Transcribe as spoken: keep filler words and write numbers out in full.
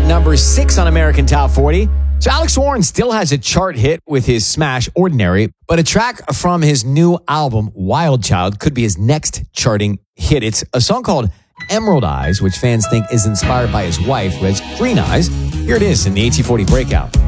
at number six on American Top forty. So Alex Warren still has a chart hit with his smash Ordinary, but a track from his new album, Wild Child, could be his next charting hit. It's a song called Emerald Eyes, which fans think is inspired by his wife, who has green eyes. Here it is in the A T forty Breakout.